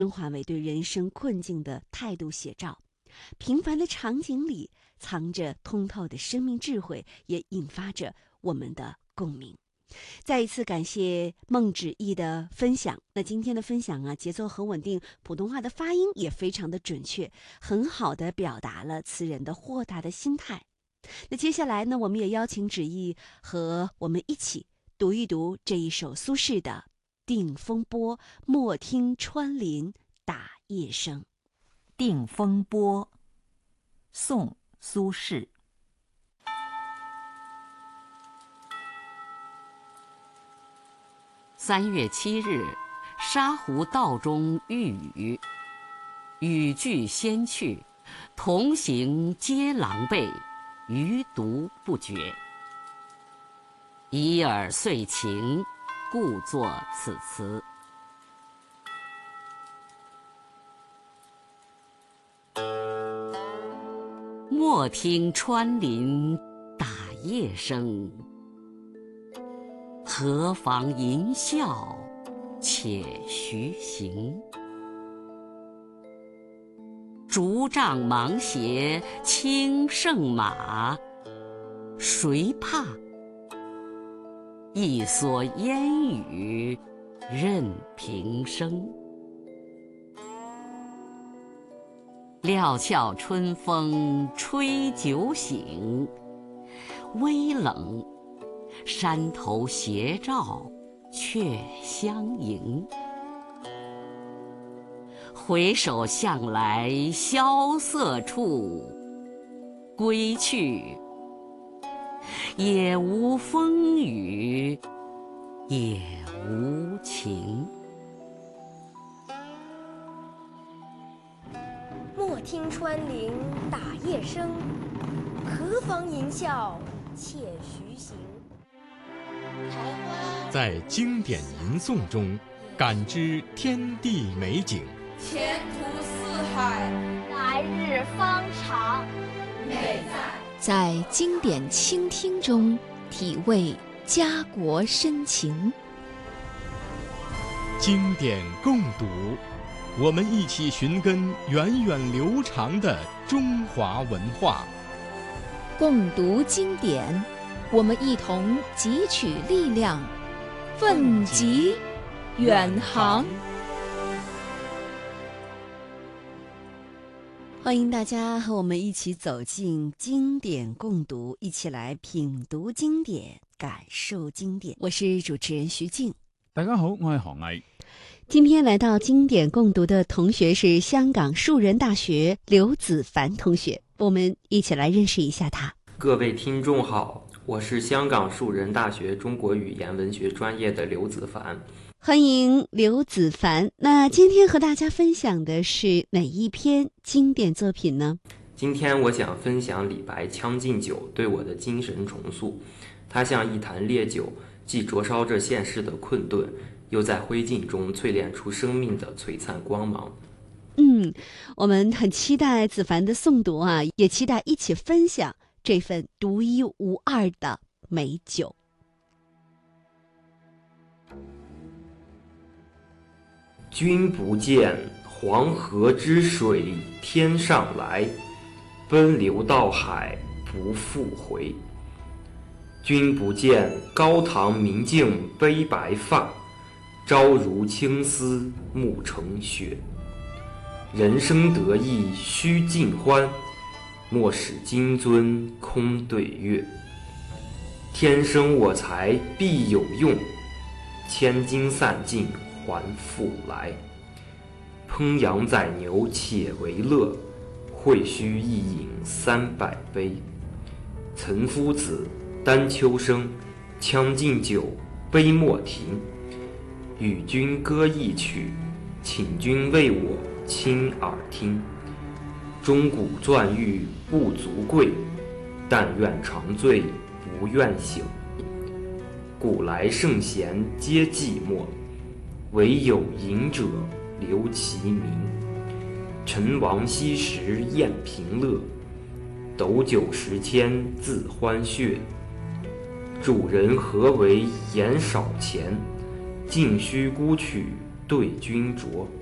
升华为对人生困境的态度写照。平凡的场景里藏着通透的生命智慧，也引发着我们的共鸣。再一次感谢孟芷逸的分享。那今天的分享啊，节奏很稳定，普通话的发音也非常的准确，很好的表达了词人的豁达的心态。那接下来呢，我们也邀请芷逸和我们一起读一读这一首苏轼的《定风波》，莫听穿林打叶声。《 定风波》，宋·苏轼。3月7日，沙湖道中遇雨，雨具先去，同行皆狼狈，余独不觉。已尔遂晴，故作此词。莫听穿林打叶声，何妨吟啸且徐行。竹杖芒鞋轻胜马，谁怕？一蓑烟雨任平生。料峭春风吹酒醒，微冷，山头斜照却相迎。回首向来萧瑟处，归去，也无风雨也无晴。 莫听穿林打叶声，何妨吟啸且徐行。 在经典吟诵中感知天地美景， 前途似海， 来日方长。 美在经典倾听中体味家国深情。 经典共读，我们一起寻根源远流长的中华文化。 共读经典，我们一同汲取力量，奋楫远航。 欢迎大家和我们一起走进经典共读，一起来品读经典，感受经典。我是主持人徐静。 大家好，我係何毅。 今天来到经典共读的同学是香港树人大学刘子凡同学，我们一起来认识一下他。 各位听众好，我是香港树人大学中国语言文学专业的刘子凡。 欢迎刘子凡。那今天和大家分享的是哪一篇经典作品呢？ 今天我想分享李白《将进酒》对我的精神重塑。它像一坛烈酒，既灼烧着现世的困顿，又在灰烬中淬炼出生命的璀璨光芒。 我们很期待子凡的诵读啊，也期待一起分享这份独一无二的美酒。 君不见黄河之水天上来，奔流到海不复回。君不见高堂明镜悲白发，朝如青丝暮成雪。人生得意须尽欢，莫使金樽空对月。天生我材必有用，千金散尽还复来。烹羊宰牛且为乐，会须一饮300杯。岑夫子，丹丘生，将进酒，杯莫停。与君歌一曲，请君为我倾耳听。钟鼓馔玉不足贵，但愿长醉不愿醒。古来圣贤皆寂寞，惟有饮者留其名。陈王昔时宴平乐，斗酒十千恣欢谑。主人何为言少钱，径须沽取对君酌。